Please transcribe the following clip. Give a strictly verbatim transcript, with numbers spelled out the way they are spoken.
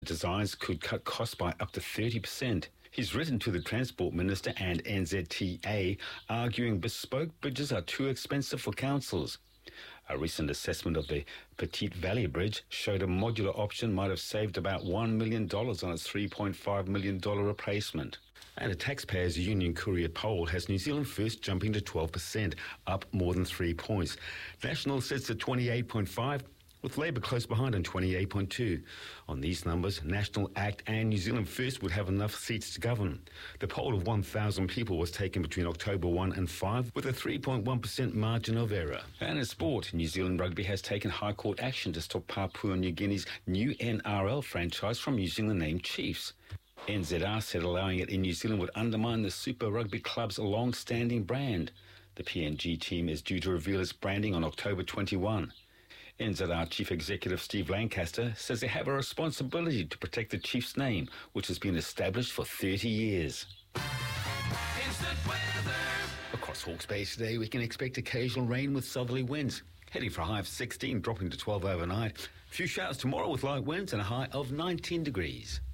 Designs could cut costs by up to thirty percent. He's written to the Transport Minister and N Z T A, arguing bespoke bridges are too expensive for councils. A recent assessment of the Petite Valley Bridge showed a modular option might have saved about one million dollars on its three point five million dollars replacement. And a taxpayers' union courier poll has New Zealand First jumping to twelve percent, up more than three points. National sits at twenty-eight point five, with Labour close behind on twenty-eight point two. On these numbers, National Act and New Zealand First would have enough seats to govern. The poll of one thousand people was taken between October first and five, with a three point one percent margin of error. And in sport, New Zealand Rugby has taken High Court action to stop Papua New Guinea's new N R L franchise from using the name Chiefs. N Z R said allowing it in New Zealand would undermine the Super Rugby Club's long-standing brand. The P N G team is due to reveal its branding on October twenty-first. N Z R Chief Executive Steve Lancaster says they have a responsibility to protect the Chiefs' name, which has been established for thirty years. Instant weather. Across Hawke's Bay today, we can expect occasional rain with southerly winds. Heading for a high of sixteen, dropping to twelve overnight. A few showers tomorrow with light winds and a high of nineteen degrees.